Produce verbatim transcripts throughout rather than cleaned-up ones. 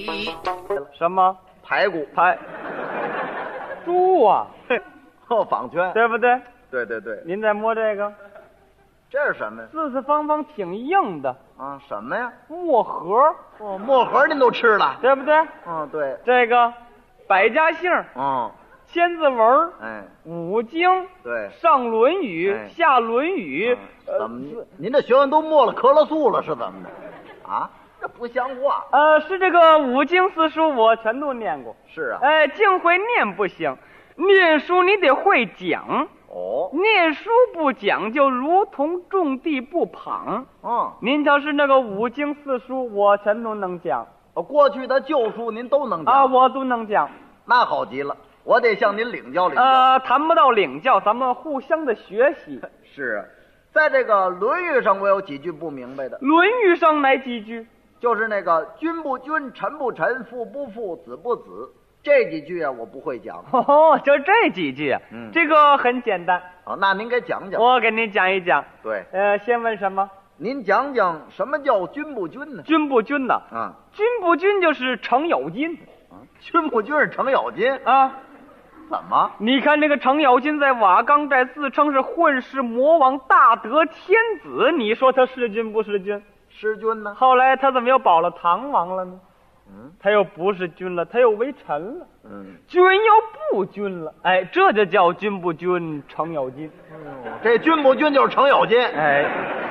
什么排骨？ 排猪啊？ 哦，仿圈。 对不对？ 对对对。 您再摸这个， 这是什么呀？ 四四方方挺硬的啊，什么呀？ 墨盒。 哦，墨盒您都吃了？ 对不对？ 嗯，对。 这个百家姓。 嗯。 千字文， 哎， 五经， 对， 上论语， 哎、 下论语， 嗯、怎么、呃？您这学问都没了可乐素了是怎么的？啊，这不像话。 呃，是这个五经四书我全都念过。 是啊。 哎，净会念不行，念书你得会讲。 哦。 念书不讲，就如同种地不旁。 嗯。 您瞧是那个五经四书，我全都能讲。 哦，过去的旧书您都能讲啊，我都能讲。 那好极了。我得向您领教领教。 呃，谈不到领教，咱们互相的学习。 是啊，在这个《论语》上，我有几句不明白的。 《论语》上哪几句？ 就是那个“君不君，臣不臣，父不父，子不子”这几句啊，我不会讲。 哦，就这几句啊。嗯，这个很简单。 哦，那您给讲讲。 我给您讲一讲。 对。 呃，先问什么？ 您讲讲什么叫君不君呢？ 君不君呢？ 啊， 君不君就是程咬金。 啊，君不君是程咬金啊。 怎么？ 你看这个程咬金在瓦岗寨自称是混世魔王大德天子，你说他是君不是君？ 是君呢。 后来他怎么又保了唐王了呢？ 嗯， 他又不是君了，他又为臣了。 嗯， 君又不君了，哎，这就叫君不君程咬金。 哦，这君不君就是程咬金。 哎，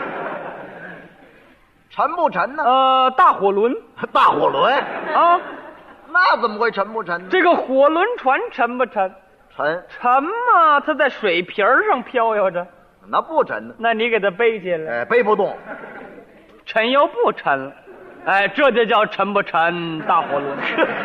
臣不臣呢？ 呃，大火轮， 大火轮啊。 那怎么会沉不沉呢？ 这个火轮船沉不沉？ 沉。 沉嘛，它在水皮儿上飘悠着。 那不沉呢？ 那你给它背起来。 哎，背不动。 沉又不沉了，哎，这就叫沉不沉大火轮。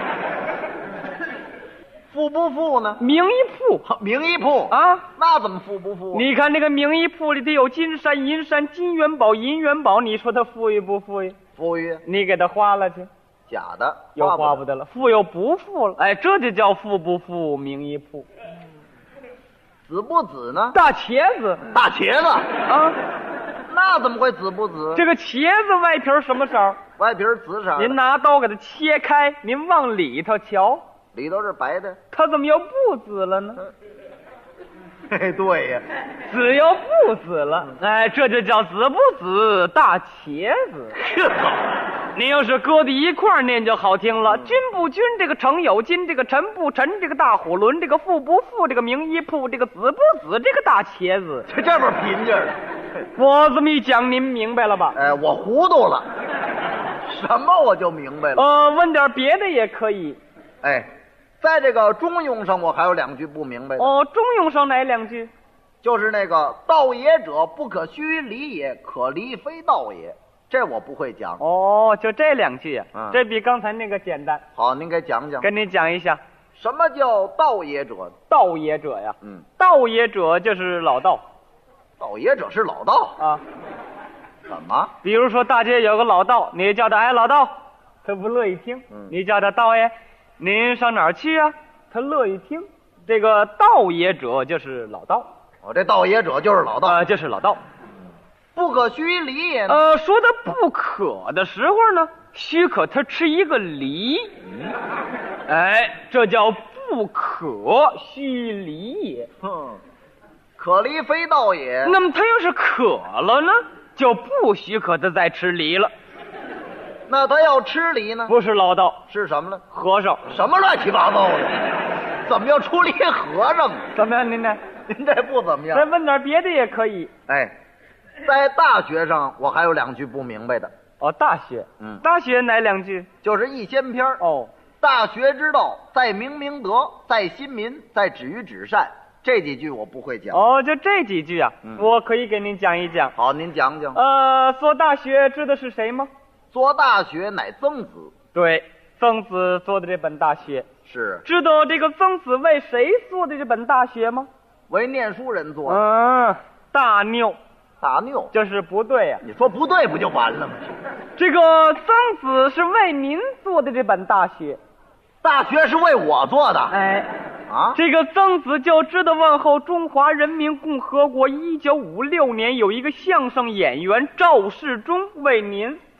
富不富呢？ 名医铺， 名医铺啊， 那怎么富不富、啊？ 你看这个名医铺里头有金山银山金元宝银元宝，你说它富裕不富裕？ 富裕。 你给它花了去。 假的， 又花不得了，富又不富了，哎，这就叫富不富名医铺。 子不子呢？ 大茄子， 大茄子啊， 那怎么会子不子？ 这个茄子外皮什么色？ 外皮紫色。 您拿刀给它切开，您往里头瞧， 里头是白的， 它怎么又不紫了呢？ 嘿，对呀， 紫又不紫了，哎，这就叫紫不紫大茄子。您要是搁在一块儿念就好听了，嗯、君不君，这个程咬金，这个臣不臣，这个大火轮，这个富不富，这个名医铺，这个子不子，这个大茄子， 这这么贫劲儿。 我这么一讲，您明白了吧？ 哎，我糊涂了，什么我就明白了。 呃，问点别的也可以。 哎，在这个中庸上，我还有两句不明白的。 哦，中庸上哪两句？ 就是那个道也者，不可虚离也，可离非道也。这我不会讲。 哦，就这两句啊， 嗯、 这比刚才那个简单。 好，您给讲讲。 跟你讲一下， 什么叫道也者？ 道也者呀， 嗯， 道也者就是老道。 道也者是老道啊？ 怎么？ 比如说大街有个老道，你叫他哎老道，他不乐意听。 嗯， 你叫他道爷，您上哪儿去啊？他乐意听。这个道也者就是老道。 哦，这道也者就是老道。 啊、呃，就是老道。 不可虚离也。 呃，说的不可的时候呢，许可他吃一个梨。嗯、哎，这叫不可虚离也。 哼，可离非道也。 那么他要是渴了呢，就不许可他再吃梨了。 那他要吃梨呢？ 不是老道， 是什么呢？ 和尚。 什么乱七八糟的？怎么要出梨和尚？ 怎么样，您呢？ 您这不怎么样。 再问点别的也可以。 哎。在大学上，我还有两句不明白的。 哦，大学， 嗯， 大学哪两句？ 就是一仙篇哦， 大学之道，在明明德，在亲民，在止于至善。这几句我不会讲。 哦，就这几句啊，嗯、我可以给您讲一讲。 好，您讲讲。 呃，做大学知道是谁吗？ 做大学乃曾子。 对，曾子做的这本大学。 是。 知道这个曾子为谁做的这本大学吗？ 为念书人做的。 嗯，大拗。 大拗就是不对呀、啊！ 你说不对不就完了吗？ 这个曾子是为您做的这本大学， 大学是为我做的。 哎， 啊， 这个曾子就知道往后中华人民共和国一九五六年有一个相声演员赵世忠为您